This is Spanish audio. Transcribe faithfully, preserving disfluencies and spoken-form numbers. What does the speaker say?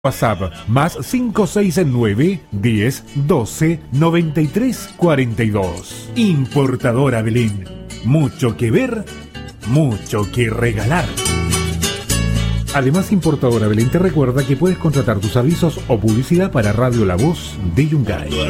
WhatsApp más cinco seis nueve, diez, doce, noventa y tres, cuarenta y dos. Importadora Belén. Mucho que ver, mucho que regalar. Además, Importadora Belén te recuerda que puedes contratar tus avisos o publicidad para Radio La Voz de Yungay.